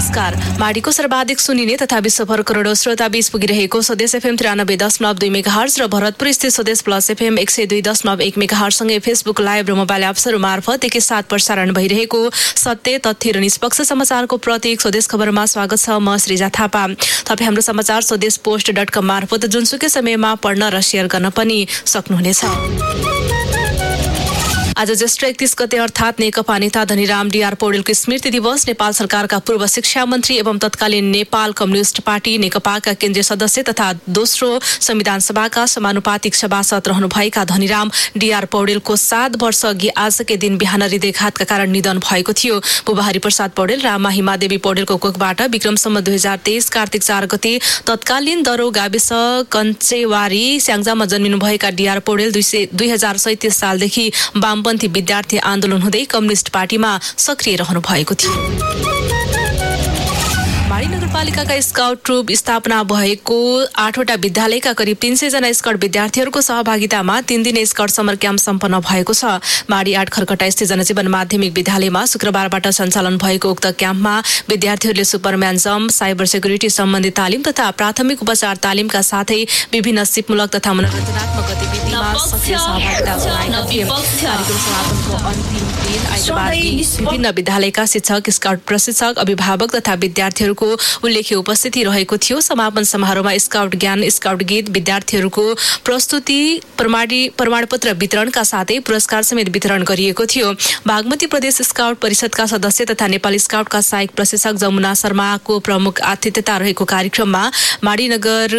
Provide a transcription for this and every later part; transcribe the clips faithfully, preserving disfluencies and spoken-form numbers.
नमस्कार। माडीको सर्वाधिक सुनिने तथा विश्वभर करोडौं श्रोता बीच पुगिरहेको स्वदेश एफएम त्रियानब्बे दशमलव दुई मेगाहर्ज र भरतपुर स्थित स्वदेश प्लस एफएम एक सय दुई दशमलव एक मेगाहर्जसँगै फेसबुक लाइभ र मोबाइल एप्सहरू मार्फत एकैसाथ प्रसारण भइरहेको सत्य तथ्य र निष्पक्ष समाचारको प्रतीक स्वदेश खबरमा स्वागत छ। म श्रीजा थापा। तपाईँ हाम्रो समाचार स्वदेश पोस्ट डट कम मार्फत जुनसुकै समयमा पढ्न र सेयर गर्न पनि सक्नुहुनेछ। आज ज्येष्ठ एकतीस गते अर्थात् नेकपा नेता धनीराम डीआर पौडेलको स्मृति दिवस। नेपाल सरकारका पूर्व शिक्षा मन्त्री एवं तत्कालीन नेपाल कम्युनिस्ट पार्टी नेकपाका केन्द्रीय सदस्य तथा दोस्रो संविधान सभाका समानुपातिक सभासद रहनुभएका धनीराम डीआर पौडेलको सात वर्ष अघि आजकै दिन बिहान हृदयघातका कारण निधन भएको थियो। बुबा हरिप्रसाद पौडेल रामा हिमादेवी पौडेलको कोखबाट विक्रमसम्म दुई हजार तेइस कार्तिक चार गते तत्कालीन दरो गाविस कञ्चेवारी स्याङ्जामा जन्मिनुभएका डीआर पौडेल दुई हजार सैतिस सालदेखि वाम पन्थी विद्यार्थी आन्दोलन हुँदै कम्युनिस्ट पार्टीमा सक्रिय रहनु भएको थियो। माडी नगरपालिकाका स्काउट ट्रुप स्थापना भएको आठवटा विद्यालयका करिब तीन सय जना स्काउट विद्यार्थीहरूको सहभागितामा तीन दिने स्काउट समर क्याम्प सम्पन्न भएको छ। माडी आठ खरकटा स्थित जनजीवन माध्यमिक विद्यालयमा शुक्रबारबाट सञ्चालन भएको उक्त क्याम्पमा विद्यार्थीहरूले सुपरम्यान जम्प, साइबर सेक्युरिटी सम्बन्धी तालिम तथा प्राथमिक उपचार तालिमका साथै विभिन्न सिपमूलक तथा मनोरञ्जनात्मक गतिविधिमा सक्रिय सहभागिता जनाएका थिए। कार्यक्रम समापनको अन्तिम दिन आइतबार विभिन्न विद्यालयका शिक्षक, स्काउट प्रशिक्षक, अभिभावक तथा विद्यार्थीहरूको उल्लेख्य उपस्थिति रहेको थियो। समापन समारोहमा स्काउट ज्ञान, स्काउट गीत, विद्यार्थीहरूको प्रस्तुति, प्रमाणपत्र वितरणका साथै पुरस्कार समेत वितरण गरिएको थियो। बागमती प्रदेश स्काउट परिषदका सदस्य तथा नेपाली स्काउटका सहायक प्रशिक्षक जमुना शर्माको प्रमुख आतिथ्यता रहेको कार्यक्रममा माडी नगर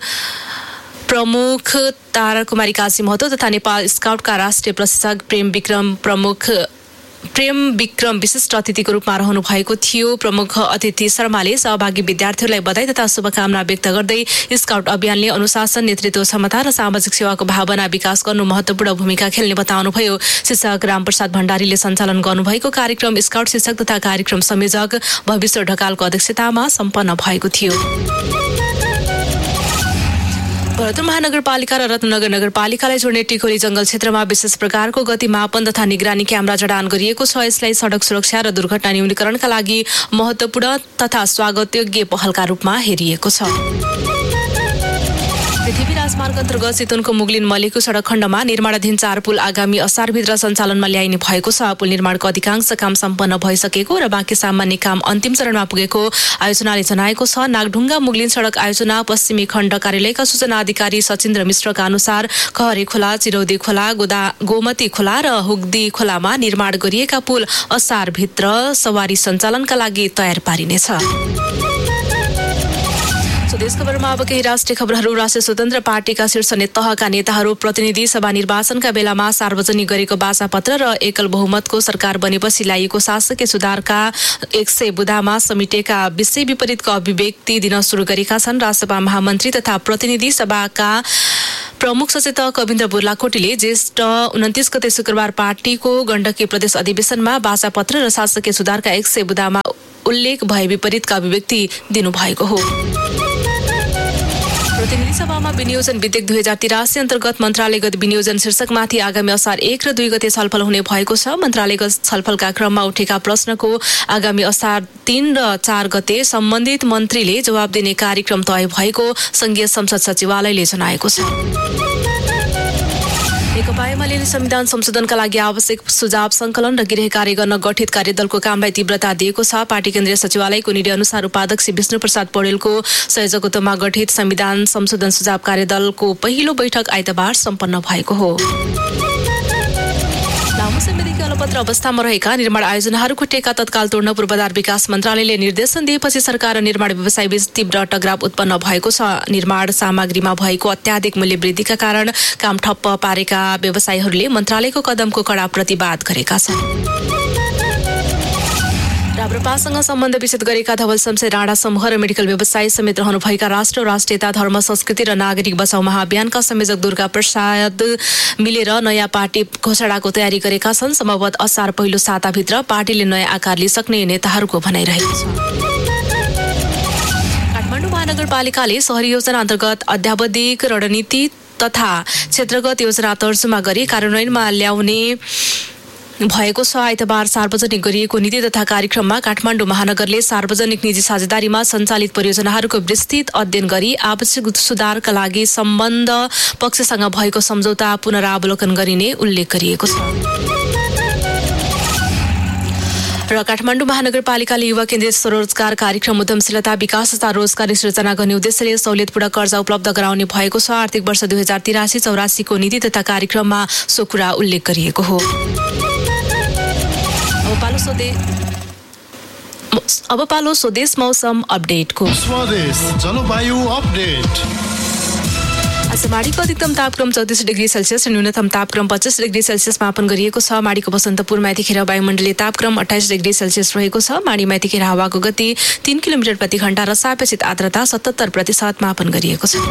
प्रमुख तारा कुमारी काजी महतो तथा नेपाल स्काउटका राष्ट्रिय प्रशिक्षक प्रेम विक्रम प्रमुख प्रेम विक्रम विशिष्ट अतिथिको रूपमा रहनु भएको थियो। प्रमुख अतिथि शर्माले सहभागी विद्यार्थीहरूलाई बधाई तथा शुभकामना व्यक्त गर्दै स्काउट अभियानले अनुशासन, नेतृत्व क्षमता र सामाजिक सेवाको भावना विकास गर्नु महत्वपूर्ण भूमिका खेल्ने बताउनुभयो। शिक्षक रामप्रसाद भण्डारीले सञ्चालन गर्नुभएको कार्यक्रम स्काउट शिक्षक तथा कार्यक्रम संयोजक भविष्य ढकालको अध्यक्षतामा सम्पन्न भएको थियो। भरतपुर महानगरपालिका र रत्नगर नगरपालिकालाई जोड्ने टिकोली जंगल क्षेत्रमा विशेष प्रकारको गति मापन तथा निगरानी क्यामेरा जडान गरिएको छ। यसलाई सडक सुरक्षा र दुर्घटना न्यूनीकरणका लागि महत्वपूर्ण तथा स्वागतयोग्य पहलका रूपमा हेरिएको छ। पृथ्वी राजमार्ग अन्तर्गत चितवनको मुगलिन मलेकु सडक खण्डमा निर्माणाधीन चार पुल आगामी असारभित्र सञ्चालनमा ल्याइने भएको छ। पुल निर्माणको अधिकांश काम सम्पन्न भइसकेको र बाँकी सामान्य काम अन्तिम चरणमा पुगेको आयोजनाले जनाएको छ। नागढुङ्गा मुगलिन सडक आयोजना पश्चिमी खण्ड कार्यालयका सूचना अधिकारी सचिन्द्र मिश्रका अनुसार खहरे खोला, चिरौदी खोला, गोदा गोमती खोला र हुग्दी खोलामा निर्माण गरिएका पुल असारभित्र सवारी सञ्चालनका लागि तयार पारिनेछ। स्वदेश खबरमा अब केही राष्ट्रिय खबरहरू। राष्ट्रिय स्वतन्त्र पार्टीका शीर्ष तहका नेताहरू प्रतिनिधि सभा निर्वाचनका बेलामा सार्वजनिक गरेको बाचापत्र र एकल बहुमतको सरकार बनेपछि ल्याइएको शासकीय सुधारका एक सय बुदामा समेटेका विषय विपरीतको अभिव्यक्ति दिन सुरु गरेका छन्। राष्ट्रसभा महामन्त्री तथा प्रतिनिधि सभाका प्रमुख सचेतक कविन्द्र बुर्लाकोटीले ज्येष्ठ उन्तिस गते शुक्रबार पार्टीको गण्डकी प्रदेश अधिवेशनमा बाचापत्र र शासकीय सुधारका एक सय बुदामा उल्लेख भए विपरीतका अभिव्यक्ति दिनुभएको हो। प्रतिनिधि सभामा विनियोजन विधेयक दुई हजार तिरासी अन्तर्गत मन्त्रालयगत विनियोजन शीर्षकमाथि आगामी असार एक र दुई गते छलफल हुने भएको छ। मन्त्रालयगत छलफलका क्रममा उठेका प्रश्नको आगामी असार तीन र चार गते सम्बन्धित मन्त्रीले जवाब दिने कार्यक्रम तय भएको संघीय संसद सचिवालयले जनाएको छ। नेकपा एमाले संविधान संशोधनका लागि आवश्यक सुझाव संकलन र गृह कार्य गर्न गठित कार्यदलको कामलाई तीव्रता दिएको छ। पार्टी केन्द्रीय सचिवालयको निर्णय अनुसार उपाध्यक्ष विष्णु प्रसाद पौडेलको संयोजकत्वमा गठित संविधान संशोधन सुझाव कार्यदलको पहिलो बैठक आइतबार सम्पन्न भएको हो। लामो समयदेखि अलपत्र अवस्थामा रहेका निर्माण आयोजनाहरूको टेका तत्काल तोड्न पूर्वाधार विकास मन्त्रालयले निर्देशन दिएपछि सरकार र निर्माण व्यवसायबीच तीव्र टकराव उत्पन्न भएको छ। निर्माण सामग्रीमा भएको अत्याधिक मूल्य वृद्धिका कारण काम ठप्प पारेका व्यवसायीहरूले मन्त्रालयको कदमको कडा प्रतिवाद गरेका छन्। राप्रपासँग सम्बन्ध विच्छेद गरेका धवल शमशेर राणा समूह र मेडिकल व्यवसायी समेत रहनुभएका राष्ट्र राष्ट्रियता, धर्म, संस्कृति र नागरिक बचाउ महाअभियानका संयोजक दुर्गा प्रसाद मिलेर नयाँ पार्टी घोषणाको तयारी गरेका छन्। सम्भवतः असार पहिलो साताभित्र पार्टीले नयाँ आकार लिइसक्ने नेताहरूको भनाइरहेको छ। काठमाडौँ महानगरपालिकाले शहरी योजना अन्तर्गत अध्यावधिक रणनीति तथा क्षेत्रगत योजना तर्जुमा गरी कार्यान्वयनमा ल्याउने भएको छ। आइतबार सार्वजनिक गरिएको नीति तथा कार्यक्रममा काठमाडौँ महानगरले सार्वजनिक निजी साझेदारीमा सञ्चालित परियोजनाहरूको विस्तृत अध्ययन गरी आवश्यक सुधारका लागि सम्बन्ध पक्षसँग भएको सम्झौता पुनरावलोकन गरिने उल्लेख गरिएको छ। र काठमाडौँ महानगरपालिकाले युवा केन्द्रित स्वरोजगार कार्यक्रम उद्यमशीलता विकास तथा रोजगारी सृजना गर्ने उद्देश्यले सहुलियतपूर्ण कर्जा उपलब्ध गराउने भएको छ। आर्थिक वर्ष दुई हजार तिरासी चौरासीको नीति तथा कार्यक्रममा सो कुरा उल्लेख गरिएको हो। अब पालो स्वदेश अब पालो स्वदेश मौसम अपडेटको। स्वदेश जलवायु अपडेट। आज माडीको अधिकतम तापक्रम चौतिस डिग्री सेल्सियस र न्यूनतम तापक्रम पच्चिस डिग्री सेल्सियस मापन गरिएको छ। माडीको बसन्तपुरमा यतिखेर वायुमण्डलीय तापक्रम अठाइस डिग्री सेल्सियस रहेको छ। माडीमा यतिखेर हावाको गति तीन किलोमिटर प्रति घण्टा र सापेक्षित आर्द्रता सतहत्तर प्रतिशत मापन गरिएको छ।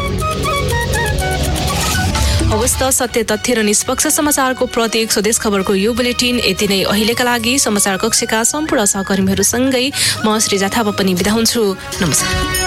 अवस्था सत्य तथ्य र निष्पक्ष समाचारको प्रत्येक स्वदेश खबरको यो बुलेटिन यति नै। अहिलेका लागि समाचार कक्षका सम्पूर्ण सहकर्मीहरूसँगै म श्री जाथापा पनि बिदा हुन्छु। नमस्कार।